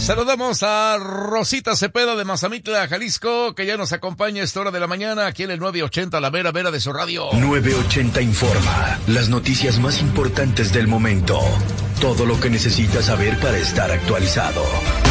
Saludamos a Rosita Cepeda de Mazamitla, Jalisco, que ya nos acompaña a esta hora de la mañana aquí en el 980, la vera de su radio. 980 informa las noticias más importantes del momento. Todo lo que necesitas saber para estar actualizado.